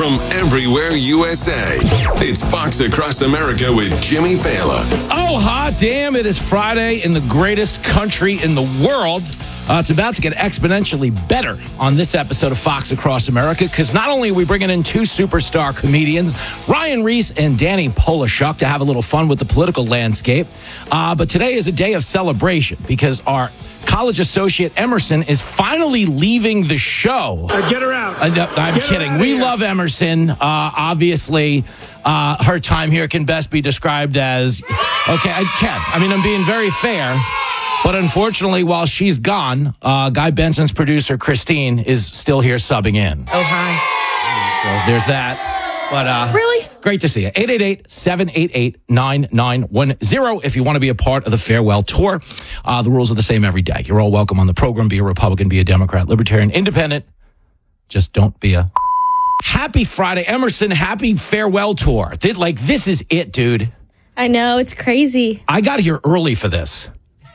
from everywhere USA. It's Fox Across America with Jimmy Fallon. Oh, hot damn, it is Friday in the greatest country in the world. It's about to get exponentially better on this episode of Fox Across America because not only are we bringing in two superstar comedians, Ryan Reese and Danny Polishuk, to have a little fun with the political landscape, but today is a day of celebration because our college associate Emerson is finally leaving the show. Get her out. I'm kidding. We love Emerson. Obviously, her time here can best be described as, okay, I'm being very fair. But unfortunately, while she's gone, Guy Benson's producer, Christine, is still here subbing in. Oh, hi. So there's that. But really? Great to see you. 888-788-9910 if you want to be a part of the farewell tour. The rules are the same every day. You're all welcome on the program. Be a Republican, be a Democrat, Libertarian, Independent. Just don't be a... Happy Friday. Emerson, happy farewell tour. This is it, dude. I know. It's crazy. I got here early for this.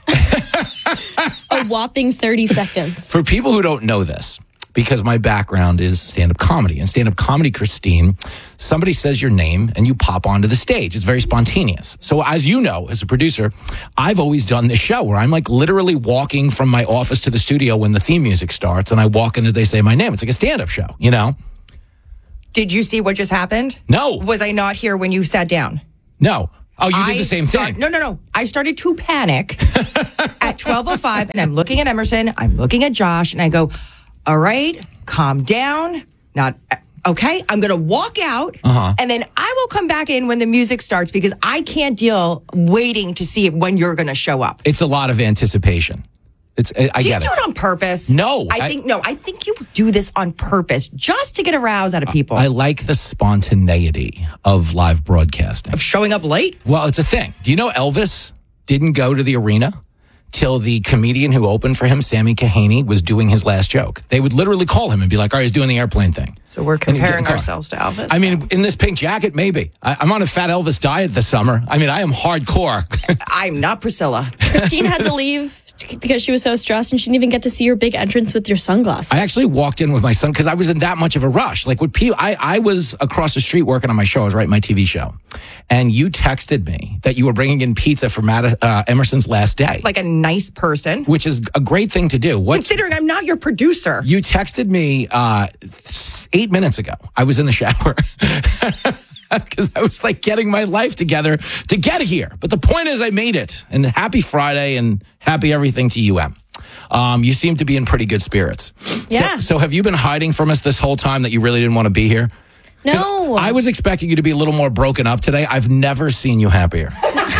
A whopping 30 seconds. For people who don't know this, because my background is stand-up comedy. And stand-up comedy, Christine, somebody says your name and you pop onto the stage. It's very spontaneous. So as you know, as a producer, I've always done this show where I'm literally walking from my office to the studio when the theme music starts, and I walk in as they say my name. It's like a stand-up show, you know? Did you see what just happened? No. Was I not here when you sat down? No. Oh, you did the same thing. No. I started to panic at 12:05, and I'm looking at Emerson, I'm looking at Josh, and I go, all right, calm down. Not okay. I'm going to walk out, and then I will come back in when the music starts because I can't deal waiting to see when you're going to show up. It's a lot of anticipation. I get it. Do you do it on purpose? No. I think you do this on purpose just to get a rouse out of people. I like the spontaneity of live broadcasting. Of showing up late? Well, it's a thing. Do you know Elvis didn't go to the arena till the comedian who opened for him, Sammy Kahane, was doing his last joke? They would literally call him and be like, all right, he's doing the airplane thing. So we're comparing ourselves to Elvis? I mean, in this pink jacket, maybe. I'm on a fat Elvis diet this summer. I mean, I am hardcore. I'm not Priscilla. Christine had to leave because she was so stressed and she didn't even get to see your big entrance with your sunglasses. I actually walked in with my son because I was in that much of a rush. I was across the street working on my show. I was writing my TV show. And you texted me that you were bringing in pizza for Emerson's last day. Like a nice person. Which is a great thing to do. Considering I'm not your producer. You texted me 8 minutes ago. I was in the shower. Because I was getting my life together to get here. But the point is I made it. And happy Friday and happy everything to UM. You seem to be in pretty good spirits. Yeah. So have you been hiding from us this whole time that you really didn't want to be here? No. I was expecting you to be a little more broken up today. I've never seen you happier.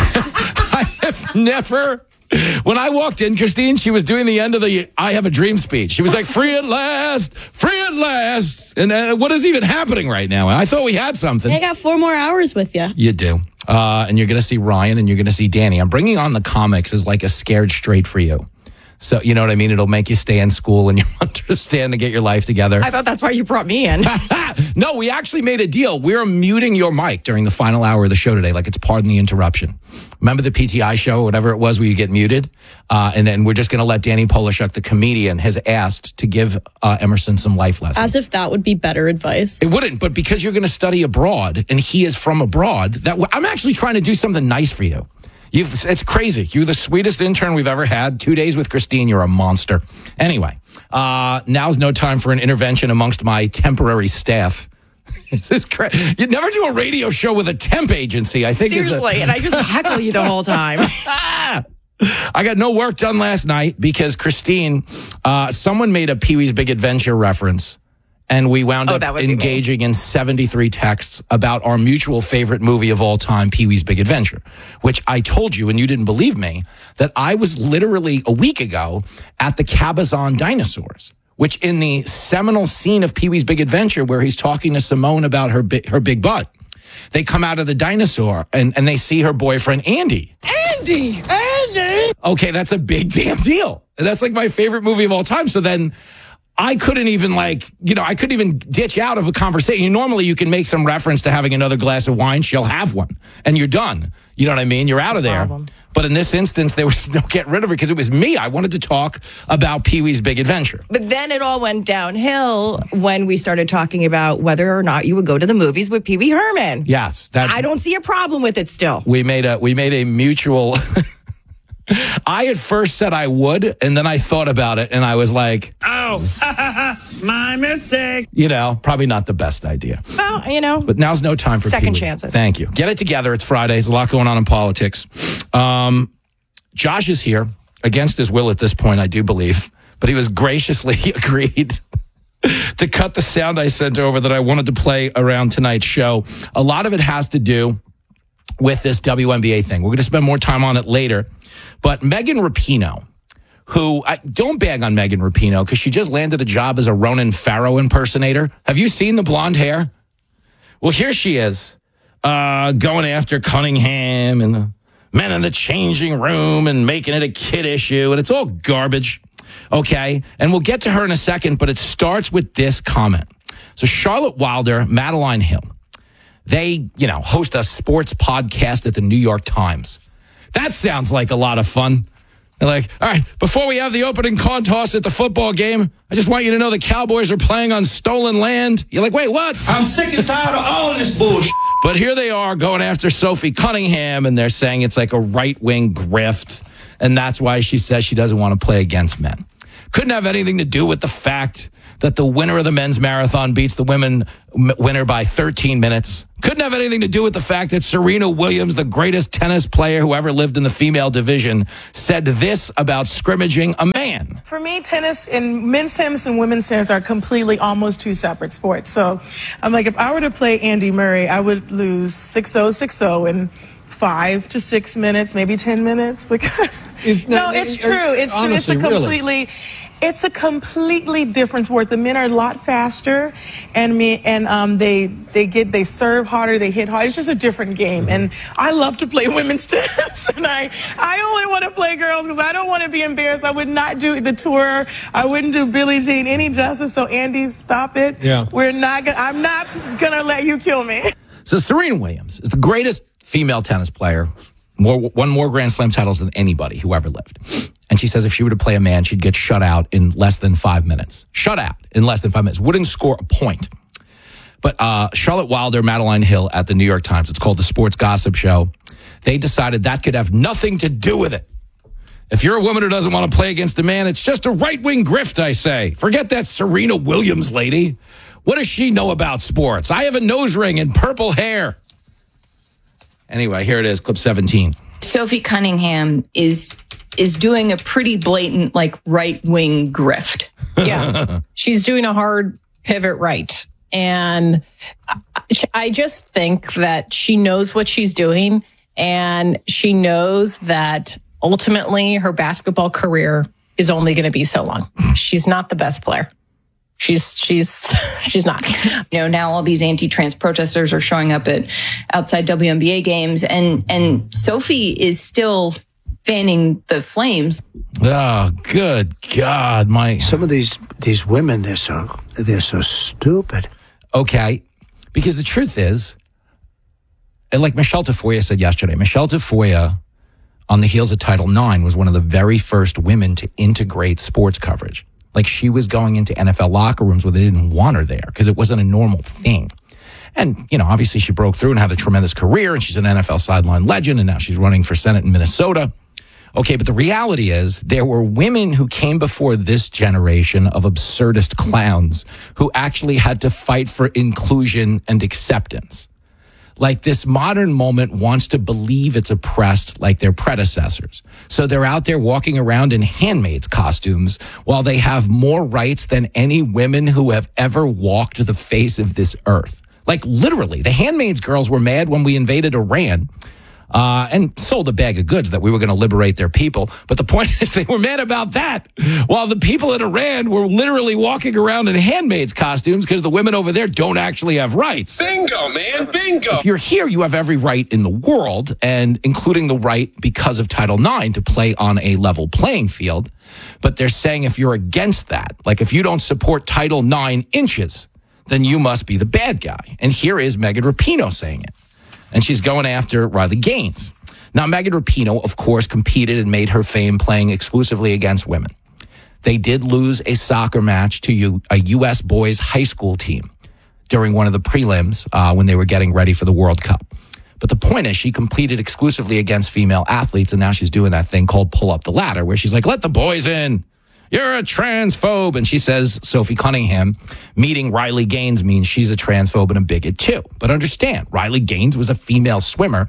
I have never... When I walked in, Christine, she was doing the end of the I Have a Dream speech. She was like, free at last, free at last. And what is even happening right now? I thought we had something. I got 4 more hours with you. You do. And you're going to see Ryan and you're going to see Danny. I'm bringing on the comics as like a scared straight for you. So, you know what I mean? It'll make you stay in school and you understand to get your life together. I thought that's why you brought me in. No, we actually made a deal. We're muting your mic during the final hour of the show today. Like it's pardon the interruption. Remember the PTI show, whatever it was, where you get muted? And then we're just going to let Danny Polishuk, the comedian, has asked to give Emerson some life lessons. As if that would be better advice. It wouldn't, but because you're going to study abroad and he is from abroad, I'm actually trying to do something nice for you. It's crazy. You're the sweetest intern we've ever had. 2 days with Christine. You're a monster. Anyway, now's no time for an intervention amongst my temporary staff. This is crazy. You'd never do a radio show with a temp agency, I think. Seriously, and I just heckle you the whole time. I got no work done last night because Christine, someone made a Pee-wee's Big Adventure reference. And we wound up engaging in 73 texts about our mutual favorite movie of all time, Pee-wee's Big Adventure, which I told you, and you didn't believe me, that I was literally a week ago at the Cabazon Dinosaurs, which in the seminal scene of Pee-wee's Big Adventure where he's talking to Simone about her big butt, they come out of the dinosaur and they see her boyfriend, Andy. Andy! Okay, that's a big damn deal. That's like my favorite movie of all time. So then... I couldn't even I couldn't even ditch out of a conversation. Normally you can make some reference to having another glass of wine. She'll have one and you're done. You know what I mean? You're out of there. But in this instance, there was no getting rid of her because it was me. I wanted to talk about Pee-wee's Big Adventure. But then it all went downhill when we started talking about whether or not you would go to the movies with Pee-wee Herman. Yes. I don't see a problem with it still. We made a mutual... I at first said I would, and then I thought about it, and I was like, oh, my mistake. Probably not the best idea. Well, But now's no time for second Pee-wee. chances. Thank you. Get it together. It's Friday. There's a lot going on in politics. Josh is here against his will at this point, I do believe, but he was graciously agreed to cut the sound I sent over that I wanted to play around tonight's show. A lot of it has to do with this WNBA thing. We're going to spend more time on it later. But Megan Rapinoe, who, don't bag on Megan Rapinoe because she just landed a job as a Ronan Farrow impersonator. Have you seen the blonde hair? Well, here she is going after Cunningham and the men in the changing room and making it a kid issue. And it's all garbage. Okay. And we'll get to her in a second, but it starts with this comment. So Charlotte Wilder, Madeline Hill, they, host a sports podcast at the New York Times. That sounds like a lot of fun. They're like, all right, before we have the opening coin toss at the football game, I just want you to know the Cowboys are playing on stolen land. You're like, wait, what? I'm sick and tired of all this bullshit. But here they are going after Sophie Cunningham, and they're saying it's like a right-wing grift, and that's why she says she doesn't want to play against men. Couldn't have anything to do with the fact that the winner of the men's marathon beats the women winner by 13 minutes. Couldn't have anything to do with the fact that Serena Williams, the greatest tennis player who ever lived in the female division, said this about scrimmaging a man. For me, tennis and men's tennis and women's tennis are completely almost two separate sports. So I'm like, if I were to play Andy Murray, I would lose 6-0, 6-0 in 5 to 6 minutes, maybe 10 minutes, because it's true. It's true. It's a completely different sport. The men are a lot faster, and they serve harder, they hit hard. It's just a different game, and I love to play women's tennis, and I only want to play girls because I don't want to be embarrassed. I would not do the tour. I wouldn't do Billie Jean any justice. So Andy, stop it. Yeah. I'm not gonna let you kill me. So Serena Williams is the greatest female tennis player. Won more Grand Slam titles than anybody who ever lived. And she says if she were to play a man, she'd get shut out in less than 5 minutes. Shut out in less than 5 minutes. Wouldn't score a point. But Charlotte Wilder, Madeline Hill at the New York Times, it's called the Sports Gossip Show, they decided that could have nothing to do with it. If you're a woman who doesn't want to play against a man, it's just a right-wing grift, I say. Forget that Serena Williams lady. What does she know about sports? I have a nose ring and purple hair. Anyway, here it is, clip 17. Sophie Cunningham is doing a pretty blatant, right-wing grift. Yeah. She's doing a hard pivot right. And I just think that she knows what she's doing, and she knows that ultimately her basketball career is only going to be so long. She's not the best player. She's not. Now all these anti-trans protesters are showing up at outside WNBA games, and Sophie is still fanning the flames. Oh, good God, some of these women, they're so stupid. Okay, because the truth is, and like Michelle Tafoya said yesterday, Michelle Tafoya, on the heels of Title IX, was one of the very first women to integrate sports coverage. Like, she was going into NFL locker rooms where they didn't want her there because it wasn't a normal thing. And, obviously she broke through and had a tremendous career, and she's an NFL sideline legend, and now she's running for Senate in Minnesota. Okay, but the reality is there were women who came before this generation of absurdist clowns who actually had to fight for inclusion and acceptance. Like, this modern moment wants to believe it's oppressed like their predecessors. So they're out there walking around in handmaids costumes while they have more rights than any women who have ever walked the face of this earth. Like, literally, the handmaids girls were mad when we invaded Iran and sold a bag of goods that we were going to liberate their people. But the point is they were mad about that, while the people in Iran were literally walking around in handmaids costumes because the women over there don't actually have rights. Bingo, man, bingo. If you're here, you have every right in the world, and including the right because of Title IX to play on a level playing field. But they're saying if you're against that, like if you don't support Title IX inches, then you must be the bad guy. And here is Megan Rapinoe saying it. And she's going after Riley Gaines. Now, Megan Rapinoe, of course, competed and made her fame playing exclusively against women. They did lose a soccer match to a U.S. boys high school team during one of the prelims when they were getting ready for the World Cup. But the point is, she competed exclusively against female athletes, and now she's doing that thing called pull up the ladder, where she's like, let the boys in. You're a transphobe. And she says Sophie Cunningham meeting Riley Gaines means she's a transphobe and a bigot too. But understand, Riley Gaines was a female swimmer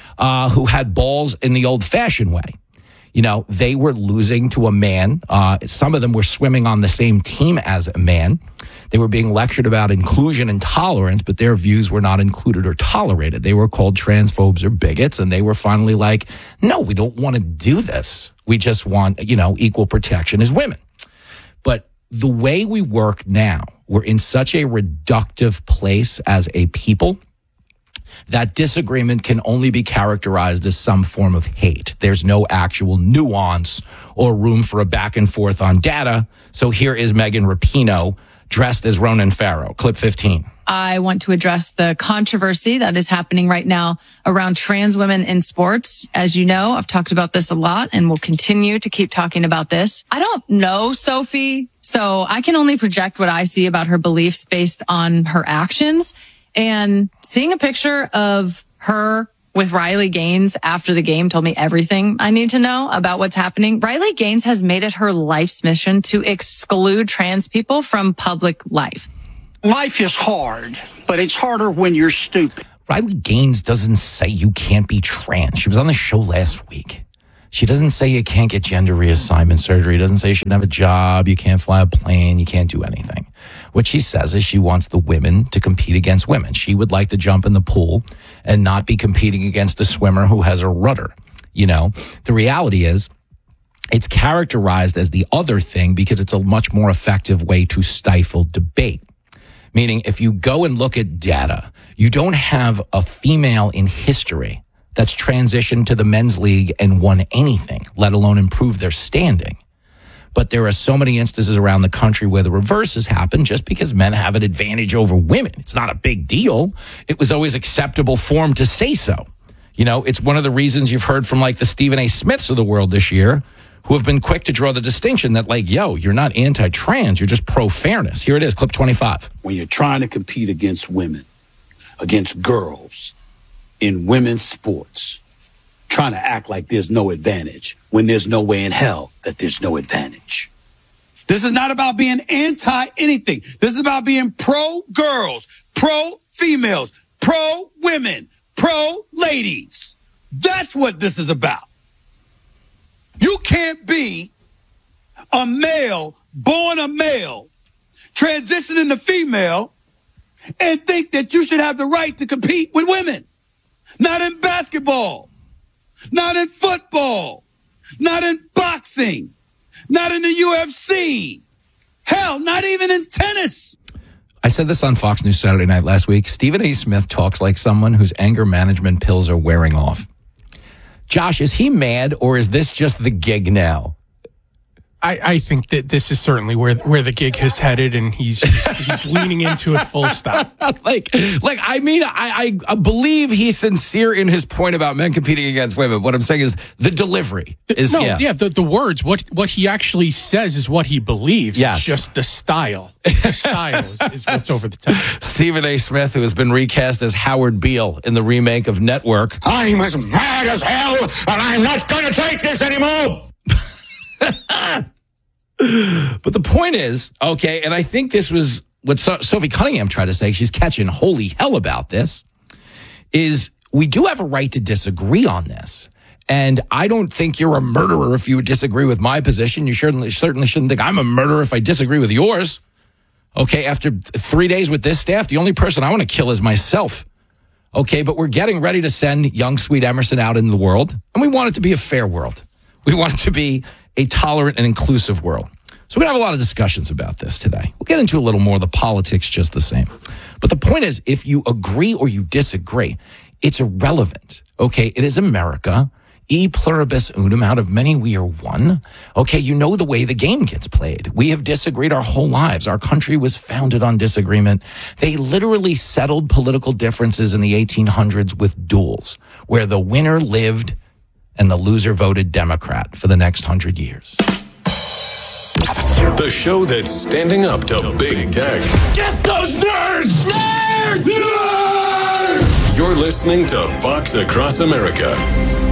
who had balls in the old-fashioned way. You know, they were losing to a man. Some of them were swimming on the same team as a man. They were being lectured about inclusion and tolerance, but their views were not included or tolerated. They were called transphobes or bigots, and they were finally like, no, we don't want to do this. We just want, equal protection as women. But the way we work now, we're in such a reductive place as a people that disagreement can only be characterized as some form of hate. There's no actual nuance or room for a back and forth on data. So here is Megan Rapinoe dressed as Ronan Farrow. Clip 15. I want to address the controversy that is happening right now around trans women in sports. As you know, I've talked about this a lot and will continue to keep talking about this. I don't know Sophie, so I can only project what I see about her beliefs based on her actions. And seeing a picture of her with Riley Gaines after the game told me everything I need to know about what's happening. Riley Gaines has made it her life's mission to exclude trans people from public life. Life is hard, but it's harder when you're stupid. Riley Gaines doesn't say you can't be trans. She was on the show last week. She doesn't say you can't get gender reassignment surgery. Doesn't say you shouldn't have a job. You can't fly a plane. You can't do anything. What she says is she wants the women to compete against women. She would like to jump in the pool and not be competing against a swimmer who has a rudder. The reality is it's characterized as the other thing because it's a much more effective way to stifle debate. Meaning if you go and look at data, you don't have a female in history that's transitioned to the men's league and won anything, let alone improved their standing. But there are so many instances around the country where the reverse has happened just because men have an advantage over women. It's not a big deal. It was always acceptable form to say so. It's one of the reasons you've heard from like the Stephen A. Smiths of the world this year who have been quick to draw the distinction that you're not anti-trans, you're just pro-fairness. Here it is, clip 25. When you're trying to compete against women, against girls in women's sports, trying to act like there's no advantage when there's no way in hell that there's no advantage. This is not about being anti-anything. This is about being pro-girls, pro-females, pro-women, pro-ladies. That's what this is about. You can't be a male, born a male, transitioning to female, and think that you should have the right to compete with women. Not in basketball. Not in football, not in boxing, not in the UFC. Hell, not even in tennis. I said this on Fox News Saturday Night last week. Stephen A. Smith talks like someone whose anger management pills are wearing off. Josh, is he mad or is this just the gig now? I think that this is certainly where the gig has headed, and he's leaning into it full stop. I believe he's sincere in his point about men competing against women. What I'm saying is the delivery is the words. What he actually says is what he believes. Yes. It's just the style. The style is what's over the top. Stephen A. Smith, who has been recast as Howard Beale in the remake of Network. I'm as mad as hell, and I'm not going to take this anymore. But the point is, okay, and I think this was what Sophie Cunningham tried to say. She's catching holy hell about this, is we do have a right to disagree on this. And I don't think you're a murderer if you disagree with my position. You certainly shouldn't think I'm a murderer if I disagree with yours. Okay, after 3 days with this staff, the only person I want to kill is myself. Okay, but we're getting ready to send young, sweet Emerson out into the world, and we want it to be a fair world. We want it to be a tolerant and inclusive world. So we're going to have a lot of discussions about this today. We'll get into a little more of the politics just the same. But the point is, if you agree or you disagree, it's irrelevant. Okay, it is America. E pluribus unum, out of many we are one. Okay, you know the way the game gets played. We have disagreed our whole lives. Our country was founded on disagreement. They literally settled political differences in the 1800s with duels, where the winner lived and the loser voted Democrat for the next 100 years. The show that's standing up to big tech. Get those nerds! Nerds! You're listening to Fox Across America.